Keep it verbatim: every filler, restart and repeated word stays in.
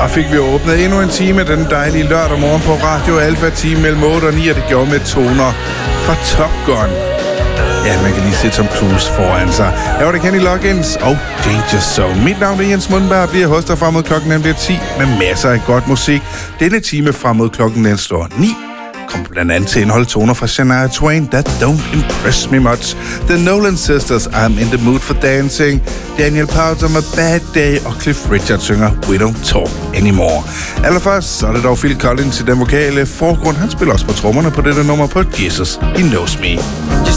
Så fik vi åbnet endnu en time af den dejlige lørdag morgen på Radio Alpha, time mellem otte og ni, og det gjorde med toner fra Top Gun. Ja, man kan lige se Tom Cruise foran sig. Her var det Kenny Loggins og Danger Zone. Mit navn er Jens Mundberg, bliver hos dig frem mod klokken den bliver ti med masser af godt musik. Denne time frem mod klokken den slår ni. Kommer blandt andet til indhold toner fra Shania Twain, That Don't Impress Me Much, The Nolan Sisters, I'm in the Mood for Dancing, Daniel Powter med Bad Day, og Cliff Richard synger We Don't Talk Anymore. Allerførst så er det dog Phil Collins i den vokale forgrund. Han spiller også på trommerne på dette nummer på Jesus, He Knows Me.